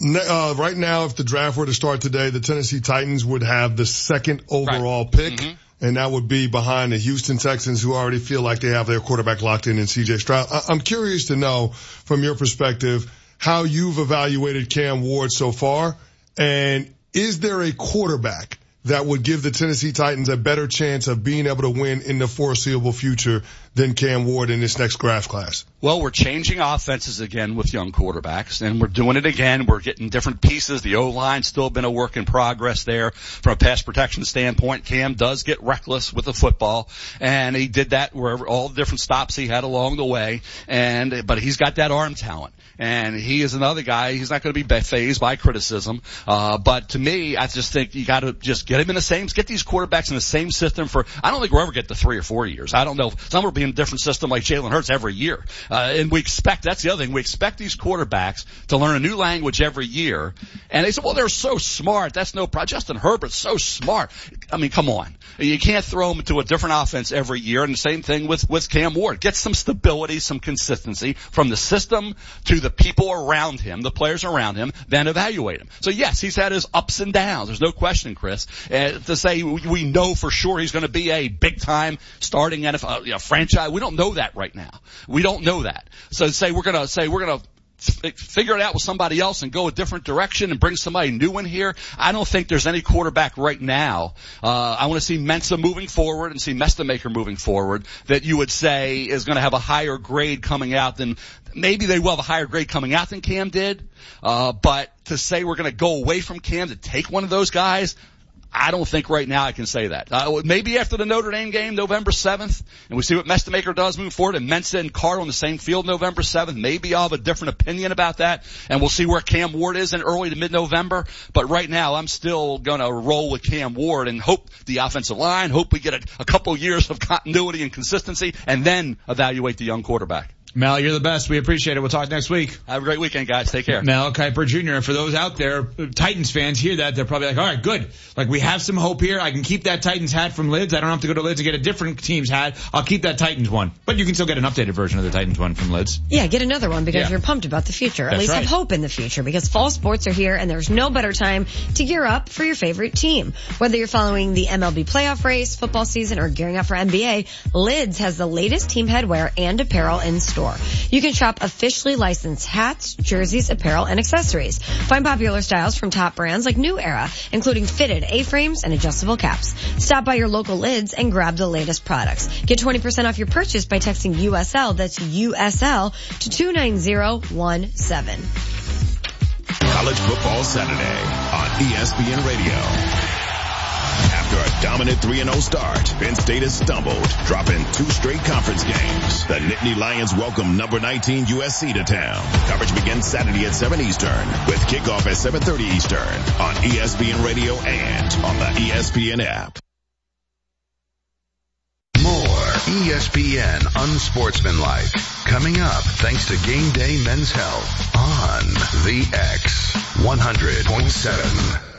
Right now, if the draft were to start today, the Tennessee Titans would have the second overall pick. Mm-hmm. And that would be behind the Houston Texans, who already feel like they have their quarterback locked in C.J. Stroud. I'm curious to know, from your perspective, how you've evaluated Cam Ward so far, and is there a quarterback that would give the Tennessee Titans a better chance of being able to win in the foreseeable future than Cam Ward in this next draft class? Well, we're changing offenses again with young quarterbacks, and we're doing it again. We're getting different pieces. The O-line's still been a work in progress there. From a pass protection standpoint, Cam does get reckless with the football, and he did that wherever all the different stops he had along the way. But he's got that arm talent. And he is another guy. He's not going to be fazed by criticism. But to me, I just think you got to just get him in get these quarterbacks in the same system I don't think we'll ever get to 3 or 4 years. I don't know. Some will be in a different system like Jalen Hurts every year. And that's the other thing. We expect these quarterbacks to learn a new language every year. And they say, well, they're so smart. That's no problem. Justin Herbert's so smart. I mean, come on. You can't throw him into a different offense every year. And the same thing with Cam Ward. Get some stability, some consistency from the system to the people around him, the players around him, then evaluate him. So yes, he's had his ups and downs. There's no question, Chris. To say we know for sure he's going to be a big time starting NFL franchise, we don't know that right now. We don't know that. So to say we're going to figure it out with somebody else and go a different direction and bring somebody new in here. I don't think there's any quarterback right now. I want to see Mensa moving forward and see Mestamaker moving forward that you would say is going to have a higher grade coming out than maybe they will have a higher grade coming out than Cam did. But to say we're going to go away from Cam to take one of those guys, I don't think right now I can say that. Maybe after the Notre Dame game, November 7th, and we see what Mestamaker does moving forward, and Mensa and Carter on the same field November 7th, maybe I'll have a different opinion about that, and we'll see where Cam Ward is in early to mid-November. But right now, I'm still going to roll with Cam Ward and hope the offensive line, hope we get a couple years of continuity and consistency, and then evaluate the young quarterback. Mal, you're the best. We appreciate it. We'll talk next week. Have a great weekend, guys. Take care. Mel Kiper Jr. For those out there, Titans fans hear that, they're probably like, all right, good. Like, we have some hope here. I can keep that Titans hat from Lids. I don't have to go to Lids and get a different team's hat. I'll keep that Titans one. But you can still get an updated version of the Titans one from Lids. Yeah, get another one because you're pumped about the future. At least have hope in the future, because fall sports are here and there's no better time to gear up for your favorite team. Whether you're following the MLB playoff race, football season, or gearing up for NBA, Lids has the latest team headwear and apparel in store. You can shop officially licensed hats, jerseys, apparel, and accessories. Find popular styles from top brands like New Era, including fitted A-frames and adjustable caps. Stop by your local Lids and grab the latest products. Get 20% off your purchase by texting USL, that's USL, to 29017. College Football Saturday on ESPN Radio. After a dominant 3-0 start, Penn State has stumbled, dropping 2 straight conference games. The Nittany Lions welcome number 19 USC to town. Coverage begins Saturday at 7 Eastern, with kickoff at 7:30 Eastern on ESPN Radio and on the ESPN app. More ESPN Unsportsmanlike coming up thanks to Game Day Men's Health on the X 100.7.